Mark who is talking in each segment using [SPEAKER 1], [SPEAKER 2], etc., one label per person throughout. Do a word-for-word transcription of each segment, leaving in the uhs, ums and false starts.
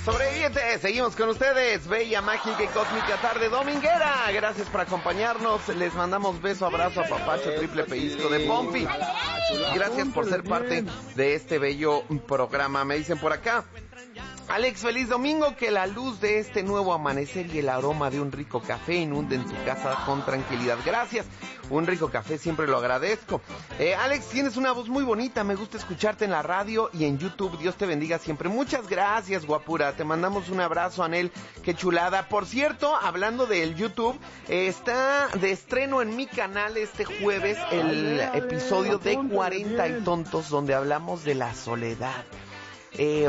[SPEAKER 1] Sobrevivientes, seguimos con ustedes. Bella, mágica y cósmica tarde dominguera. Gracias por acompañarnos. Les mandamos beso, abrazo, apapacho, triple pellizco de Pompi. Gracias por ser parte de este bello programa. Me dicen por acá: Alex, feliz domingo, que la luz de este nuevo amanecer y el aroma de un rico café inunden tu casa con tranquilidad. Gracias, un rico café siempre lo agradezco. eh, Alex, tienes una voz muy bonita, me gusta escucharte en la radio y en YouTube. Dios te bendiga siempre. Muchas gracias, guapura, te mandamos un abrazo, Anel, qué chulada. Por cierto, hablando del YouTube, eh, está de estreno en mi canal este jueves el episodio de cuarenta y tontos, donde hablamos de la soledad. Eh...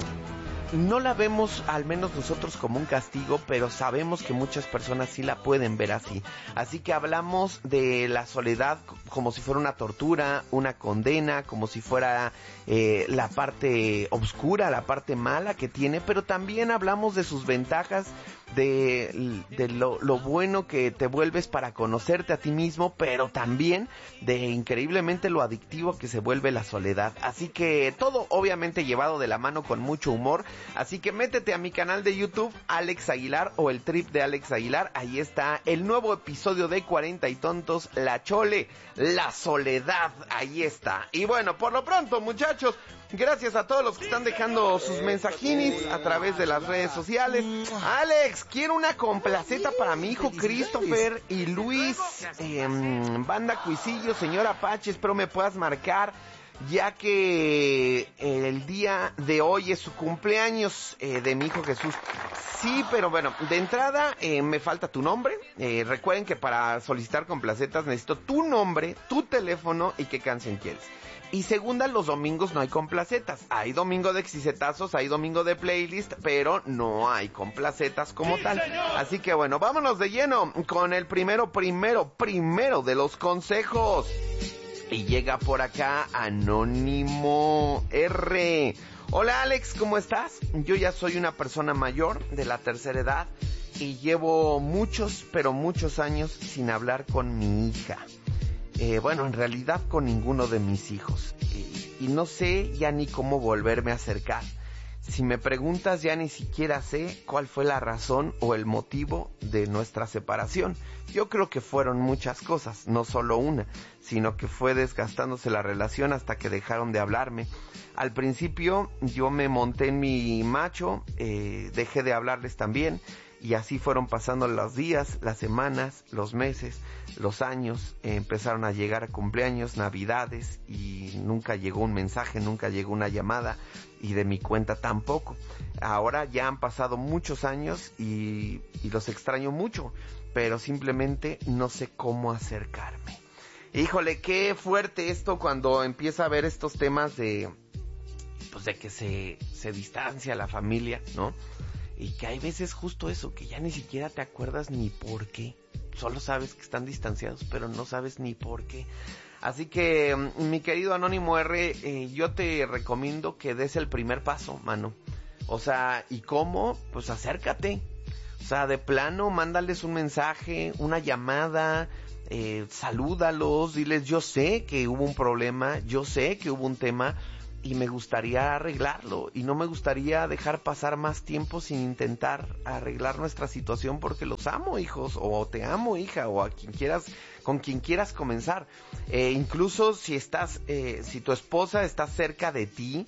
[SPEAKER 1] No la vemos, al menos nosotros, como un castigo, pero sabemos que muchas personas sí la pueden ver así. Así que hablamos de la soledad como si fuera una tortura, una condena, como si fuera eh, la parte oscura, la parte mala que tiene, pero también hablamos de sus ventajas, de, de lo, lo bueno que te vuelves para conocerte a ti mismo, pero también de increíblemente lo adictivo que se vuelve la soledad. Así que todo obviamente llevado de la mano con mucho humor. Así que métete a mi canal de YouTube, Alex Aguilar, o el trip de Alex Aguilar. Ahí está el nuevo episodio de cuarenta y tontos, la chole, la soledad. Ahí está. Y bueno, por lo pronto, muchachos, gracias a todos los que están dejando sus mensajinis a través de las redes sociales. Alex, quiero una complaceta para mi hijo Christopher y Luis, eh, banda Cuisillo, señor Apache, espero me puedas marcar, ya que el día de hoy es su cumpleaños eh, de mi hijo Jesús. Sí, pero bueno, de entrada eh, me falta tu nombre. Eh, recuerden que para solicitar complacetas necesito tu nombre, tu teléfono y qué canción quieres. Y segunda, los domingos no hay complacetas. Hay domingo de exicetazos, hay domingo de playlist, pero no hay complacetas como tal. Así que bueno, vámonos de lleno con el primero, primero, primero de los consejos. Y llega por acá Anónimo R. Hola Alex, ¿cómo estás? Yo ya soy una persona mayor de la tercera edad y llevo muchos, pero muchos años sin hablar con mi hija. Eh, bueno, en realidad con ninguno de mis hijos. Eh, y no sé ya ni cómo volverme a acercar. Si me preguntas, ya ni siquiera sé cuál fue la razón o el motivo de nuestra separación. Yo creo que fueron muchas cosas, no solo una, sino que fue desgastándose la relación hasta que dejaron de hablarme. Al principio yo me monté en mi macho, eh, dejé de hablarles también, y así fueron pasando los días, las semanas, los meses, los años. Eh, empezaron a llegar cumpleaños, navidades, y nunca llegó un mensaje, nunca llegó una llamada, y de mi cuenta tampoco. Ahora ya han pasado muchos años y, y los extraño mucho, pero simplemente no sé cómo acercarme. Híjole, qué fuerte esto cuando empieza a ver estos temas de, pues de que se, se distancia la familia, ¿no? Y que hay veces justo eso, que ya ni siquiera te acuerdas ni por qué. Solo sabes que están distanciados, pero no sabes ni por qué. Así que, mi querido Anónimo R, eh, yo te recomiendo que des el primer paso, mano. O sea, ¿y cómo? Pues acércate. O sea, de plano, mándales un mensaje, una llamada, eh, salúdalos, diles, yo sé que hubo un problema, yo sé que hubo un tema, y me gustaría arreglarlo, y no me gustaría dejar pasar más tiempo sin intentar arreglar nuestra situación, porque los amo, hijos, o te amo, hija, o a quien quieras, con quien quieras comenzar. Eh, incluso si estás, eh, si tu esposa está cerca de ti,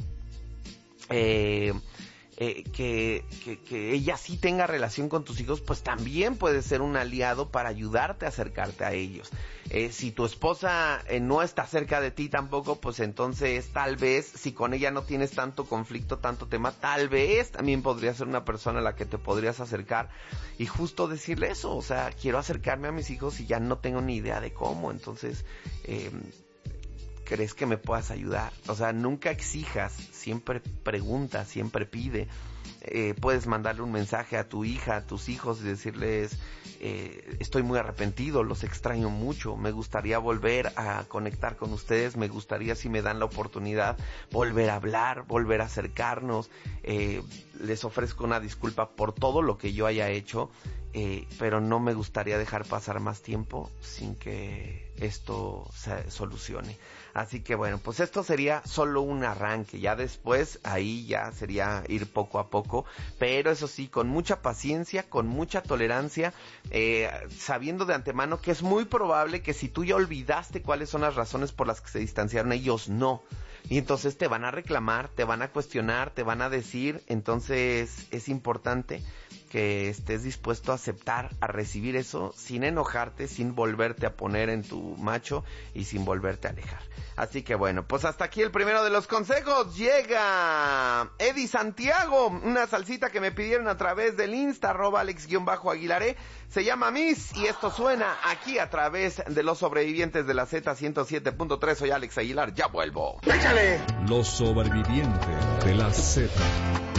[SPEAKER 1] eh, eh, que, que, que ella sí tenga relación con tus hijos, pues también puede ser un aliado para ayudarte a acercarte a ellos. Eh, si tu esposa eh, no está cerca de ti tampoco, pues entonces tal vez, si con ella no tienes tanto conflicto, tanto tema, tal vez también podría ser una persona a la que te podrías acercar y justo decirle eso. O sea, quiero acercarme a mis hijos y ya no tengo ni idea de cómo. Entonces, eh, ¿crees que me puedas ayudar? O sea, nunca exijas, siempre pregunta, siempre pide. Eh, puedes mandarle un mensaje a tu hija, a tus hijos y decirles, eh, estoy muy arrepentido, los extraño mucho, me gustaría volver a conectar con ustedes, me gustaría, si me dan la oportunidad, volver a hablar, volver a acercarnos. Eh, les ofrezco una disculpa por todo lo que yo haya hecho eh, pero no me gustaría dejar pasar más tiempo sin que esto se solucione. Así que bueno, pues esto sería solo un arranque, ya después ahí ya sería ir poco a poco, pero eso sí, con mucha paciencia, con mucha tolerancia, eh, sabiendo de antemano que es muy probable que si tú ya olvidaste cuáles son las razones por las que se distanciaron, ellos no. Y entonces te van a reclamar, te van a cuestionar, te van a decir, entonces es importante que estés dispuesto a aceptar, a recibir eso sin enojarte, sin volverte a poner en tu macho y sin volverte a alejar. Así que bueno, pues hasta aquí el primero de los consejos. Llega Eddie Santiago, una salsita que me pidieron a través del Insta, arroba Alex-Aguilaré. Se llama Miss y esto suena aquí a través de Los Sobrevivientes de la Z ciento siete punto tres. Soy Alex Aguilar, ya vuelvo.
[SPEAKER 2] ¡Échale! Los Sobrevivientes de la Z.